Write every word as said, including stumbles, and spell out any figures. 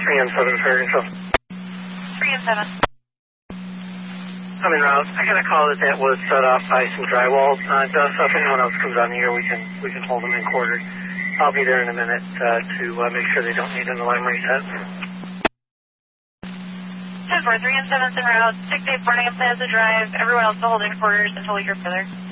three and seven for control. three and seven. I'm en route. I got a call that that was set off by some drywall uh, dust. So if anyone else comes on here, we can we can hold them in quarter. I'll be there in a minute uh, to uh, make sure they don't need an alarm reset. ten four, three and seven's en route. six eight four nine Plaza Drive. Everyone else to hold in quarters until we hear further.